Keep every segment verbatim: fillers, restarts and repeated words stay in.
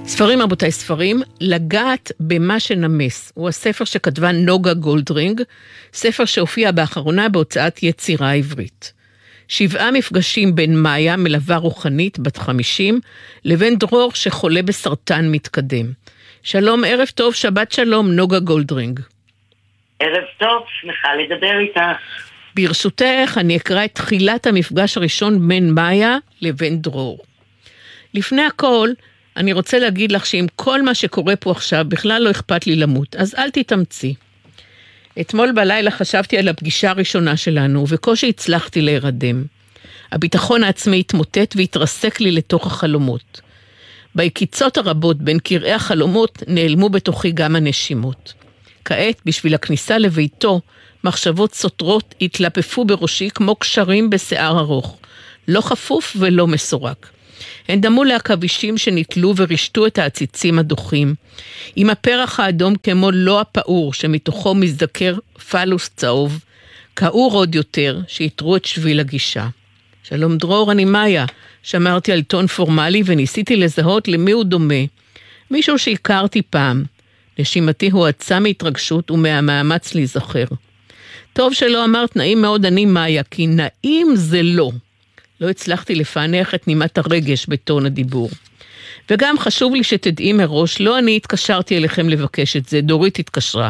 ספרים, רבותיי, ספרים, לגעת במה שנמס. הוא הספר שכתבה נוגה גולדרינג, ספר שהופיע באחרונה בהוצאת יצירה עברית. שבעה מפגשים בין מאיה, מלווה רוחנית, בת חמישים, לבין דרור שחולה בסרטן מתקדם. שלום, ערב טוב, שבת שלום, נוגה גולדרינג. ערב טוב, שמחה לדבר איתה. ברשותך, אני אקרא את תחילת המפגש הראשון בין מאיה לבין דרור. לפני הכל, אני רוצה להגיד לך שאם כל מה שקורה פה עכשיו בכלל לא אכפת לי למות, אז אל תתאמצי. אתמול בלילה חשבתי על הפגישה הראשונה שלנו, ובקושי הצלחתי להירדם. הביטחון העצמי התמוטט והתרסק לי לתוך החלומות. בהקיצות הרבות בין קרעי החלומות נעלמו בתוכי גם הנשימות. כעת, בשביל הכניסה לביתו, מחשבות סותרות התלפפו בראשי כמו קשרים בשיער ארוך, לא חפוף ולא מסורק. הן דמו לעכבישים שנטלו ורשתו את העציצים הדוחים, עם הפרח האדום כמו לא הפאור שמתוכו מזדקר פלוס צהוב, כאור עוד יותר שיתרו את שביל הגישה. שלום דרור, אני מאיה, שמרתי על טון פורמלי וניסיתי לזהות למי הוא דומה, מישהו שהכרתי פעם. נשימתי הואצה מהתרגשות ומהמאמץ להיזכר. טוב שלא אמרת נעים מאוד אני מאיה, כי נעים זה לא. לא הצלחתי לפענח את נימת הרגש בטון הדיבור. וגם חשוב לי שתדעי מראש, לא אני התקשרתי אליכם לבקש את זה, דורית התקשרה.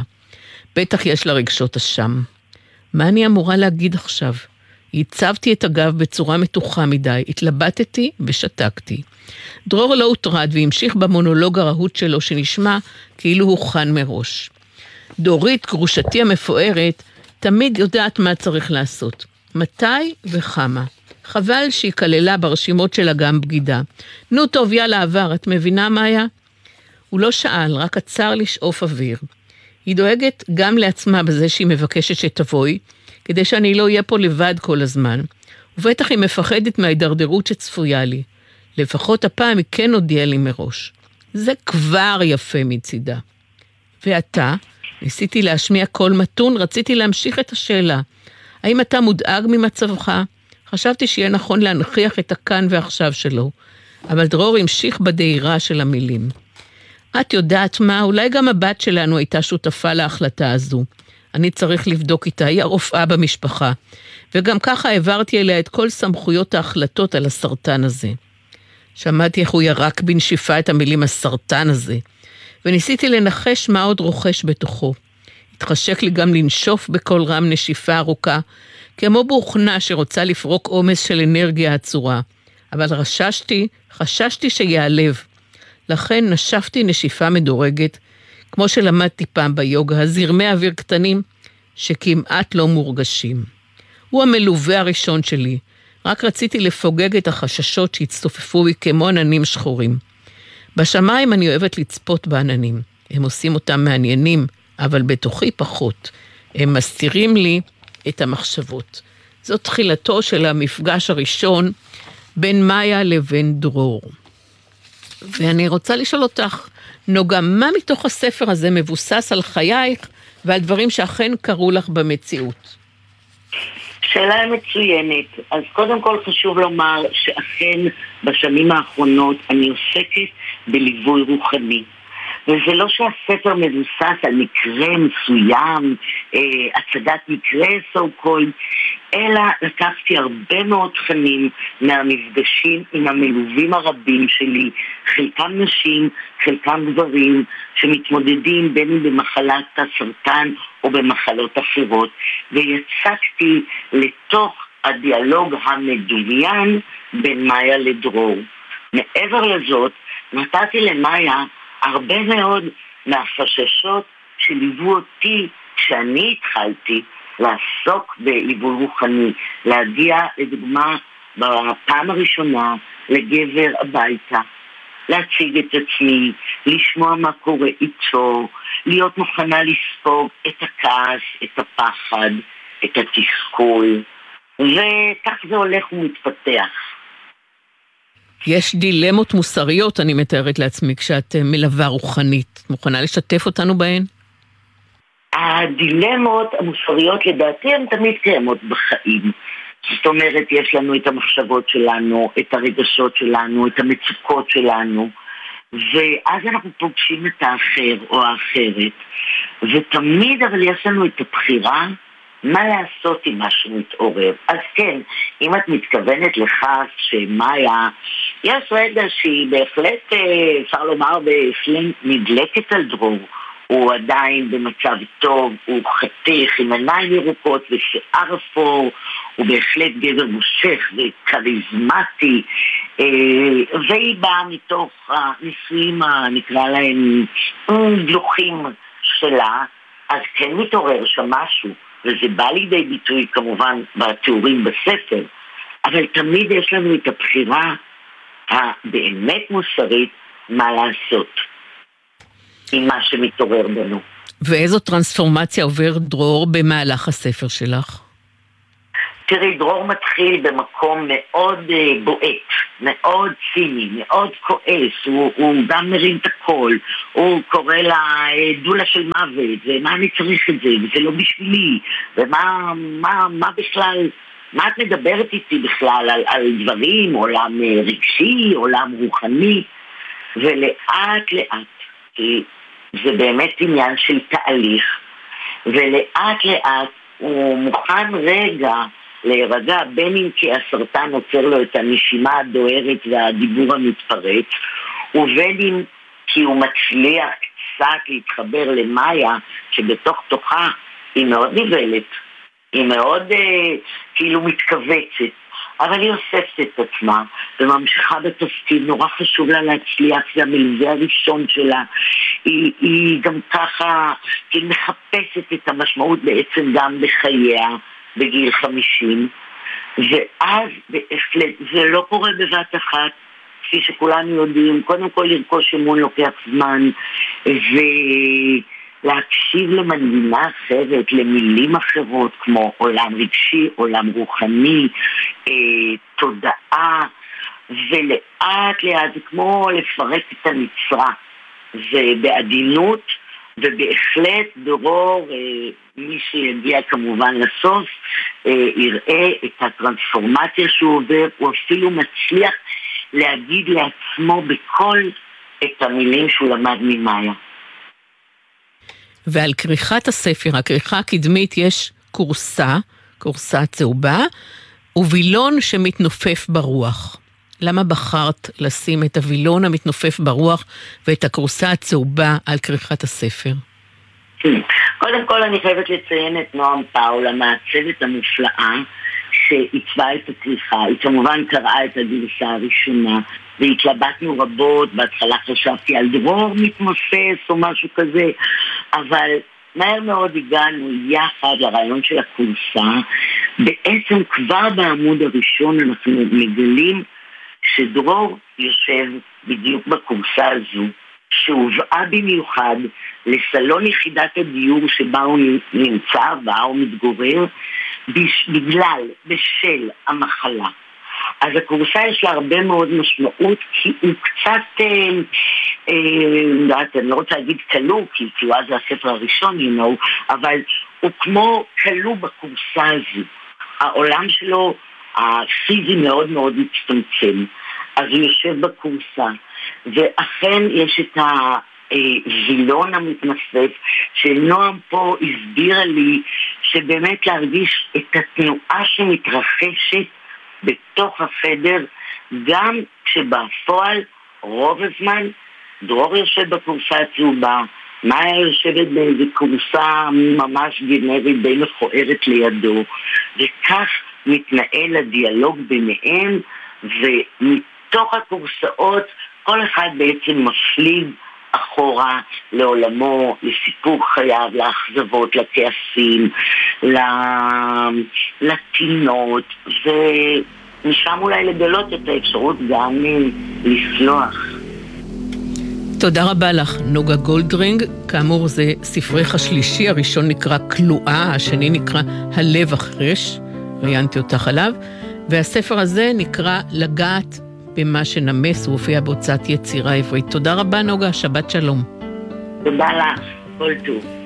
בטח יש לה רגשות אשם. מה אני אמורה להגיד עכשיו? הצבתי את הגב בצורה מתוחה מדי, התלבטתי ושתקתי. דרור לא הוטרד והמשיך במונולוג הרהוט שלו שנשמע כאילו הוכן מראש. דורית, גרושתי המפוארת, תמיד יודעת מה צריך לעשות. מתי וכמה. חבל שהיא כללה ברשימות שלה גם בגידה. נו טוב, יאללה עבר, את מבינה מאיה? הוא לא שאל, רק עצר לשאוף אוויר. היא דואגת גם לעצמה בזה שהיא מבקשת שתבואי, כדי שאני לא אהיה פה לבד כל הזמן. ובטח היא מפחדת מההידרדרות שצפויה לי. לפחות הפעם היא כן הודיעה לי מראש. זה כבר יפה מצידה. ואתה, ניסיתי להשמיע קול מתון, רציתי להמשיך את השאלה. האם אתה מודאג ממצבך? חשבתי שיהיה נכון להנכיח את הכאן ועכשיו שלו, אבל דרור המשיך בדהירה של המילים. את יודעת מה? אולי גם הבת שלנו הייתה שותפה להחלטה הזו. אני צריך לבדוק איתה, היא הרופאה במשפחה, וגם ככה העברתי אליה את כל סמכויות ההחלטות על הסרטן הזה. שמעתי איך הוא ירק בנשיפה את המילים הסרטן הזה, וניסיתי לנחש מה עוד רוכש בתוכו. התחשק לי גם לנשוף בכל רם נשיפה ארוכה, כמו בוכנה שרוצה לפרוק עומס של אנרגיה עצורה. אבל חששתי, חששתי שיעלב. לכן נשפתי נשיפה מדורגת, כמו שלמדתי פעם ביוגה, הזרמי אוויר קטנים שכמעט לא מורגשים. הוא המלווה הראשון שלי, רק רציתי לפוגג את החששות שהצטופפו בי כמו עננים שחורים. בשמיים אני אוהבת לצפות בעננים, הם עושים אותם מעניינים, אבל בתוכי פחות. הם מסתירים לי את המחשבות. זאת תחילתו של המפגש הראשון בין מאיה לבין דרור. ואני רוצה לשאול אותך, נוגה, מה מתוך הספר הזה מבוסס על חייך ועל דברים שאכן קרו לך במציאות? שאלה מצוינת. אז קודם כל חשוב לומר שאכן בשנים האחרונות אני עוסקת בליווי רוחני. וזה לא שהספר מבוסס על מקרה מסוים, אה, הצגת מקרה so called, אלא לקחתי הרבה מאוד תכנים מהמפגשים עם המלווים הרבים שלי, חלקם נשים, חלקם גברים, שמתמודדים בין במחלת הסרטן או במחלות אחרות, ויצקתי לתוך הדיאלוג המדומיין בין מאיה לדרור. מעבר לזאת, נתתי למאיה הרבה מאוד מהחששות שליוו אותי כשאני התחלתי לעסוק בליווי רוחני, להגיע לדוגמה בפעם הראשונה לגבר הביתה, להציג את עצמי, לשמוע מה קורה איתו, להיות מוכנה לספוג את הכעס, את הפחד, את התסכול, וכך זה הולך ומתפתח. יש דילמות מוסריות, אני מתארת לעצמי, כשאת מלווה רוחנית. מוכנה לשתף אותנו בהן? הדילמות המוסריות לדעתי הן תמיד קיימות בחיים. זאת אומרת, יש לנו את המחשבות שלנו, את הרגשות שלנו, את המצוקות שלנו, ואז אנחנו פוגשים את האחר או האחרת, ותמיד אבל יש לנו את הבחירה מה לעשות עם מה שמתעורר. אז כן, אם את מתכוונת לכך שמאיה, יש רגע שהיא בהחלט, אפשר לומר בסלנג, נדלקת על דרור. הוא עדיין במצב טוב, הוא חתיך עם עיניים ירוקות ושיער אפור, הוא בהחלט גבר מושך וכריזמטי, והיא באה מתוך הניסויים, נקרא להם דלוחים שלה, אז כן מתעורר שם משהו, וזה בא לידי ביטוי כמובן בתיאורים בספר, אבל תמיד יש לנו את הבחירה הבאמת מוסרית מה לעשות עם מה שמתעורר בנו. ואיזו טרנספורמציה עובר דרור במהלך הספר שלך? תראי, דרור מתחיל במקום מאוד uh, בועט, מאוד ציני, מאוד כועס, הוא, הוא גם מרים את הכל, הוא קורא לה דולה של מוות, ומה אני צריך את זה, וזה לא בשבילי, ומה מה, מה בכלל, מה את מדברת איתי בכלל על, על דברים, עולם רגשי, עולם רוחני, ולאט לאט, כי זה באמת עניין של תהליך, ולאט לאט הוא מוכן רגע להירגע, בין אם כי הסרטן עוצר לו את הנשימה הדוהרת והדיבור המתפרץ, ובין אם כי הוא מצליח קצת להתחבר למאיה, שבתוך תוכה היא מאוד נבלת, היא מאוד אה, כאילו מתכווצת, אבל היא אוספת את עצמה וממשיכה בתפקיד, נורא חשוב לה להצליח, זה המלווה הראשון שלה, היא, היא גם ככה, היא מחפשת את המשמעות בעצם גם בחייה בגיל חמישים, ואז בהחלט זה לא קורה בבת אחת, כפי שכולנו יודעים, קודם כל לרכוש אמון לוקח זמן, ולהקשיב למנגינה אחרת, למילים אחרות, כמו עולם רגשי, עולם רוחני, אה, תודעה, ולאט לאט זה כמו לפרק את הנצרה, ובעדינות, ובהחלט דרור, אה, מי שיגיע כמובן לסוף, אה, יראה את הטרנספורמציה שהוא עובר, הוא אפילו מצליח להגיד לעצמו בכל את המילים שהוא למד ממאיה. ועל כריכת הספר, הכריכה הקדמית, יש קורסה, קורסה צהובה, ווילון שמתנופף ברוח. למה בחרת לשים את הווילון המתנופף ברוח ואת הקורסה הצהובה על כריכת הספר? קודם כל אני חייבת לציין את נועם פאול, המעצבת המופלאה, שעיצבה את הכריכה. היא כמובן קראה את הגרסה הראשונה, והתלבטנו רבות, בהתחלה חשבתי על דרור מתמוסס או משהו כזה, אבל מהר מאוד הגענו יחד לרעיון של הקורסה. בעצם כבר בעמוד הראשון אנחנו מגלים שדרור יושב בדיוק בקורסה הזו, שהובאה במיוחד לסלון יחידת הדיור שבה הוא נמצא, בה הוא מתגורר, בגלל, בשל המחלה. אז הקורסה יש לה הרבה מאוד משמעות, כי הוא קצת, אה, אה, אני לא רוצה להגיד קלו, כי כאילו אז זה הספר הראשון, you know, אבל הוא כמו קלו בקורסה הזו. העולם שלו, הפיזי מאוד מאוד מצטמצם. אז הוא יושב בקורסה, ואכן יש את הווילון המתנפף, שנועם פה הסבירה לי, שבאמת להרגיש את התנועה שמתרחשת בתוך החדר, גם כשבפועל רוב הזמן דרור יושב בקורסה הצהובה, מאיה יושבת באיזו קורסה ממש גנרית די מכוערת לידו, וכך מתנהל הדיאלוג ביניהם, ומתוך הקורסאות כל אחד בעצם מפליג אחורה לעולמו, לסיפור חייו, לאכזבות, לכעסים, לטינות, ומשם אולי לגלות את האפשרות גם לסלוח. תודה רבה לך, נוגה גולדרינג. כאמור זה ספרך השלישי, הראשון נקרא כלואה, השני נקרא הלב החרש, ראיינתי אותך עליו, והספר הזה נקרא לגעת במה שנמס, הוא הופיע בהוצאת יצירה עברית. תודה רבה נוגה, שבת שלום. תודה לך, כל טוב.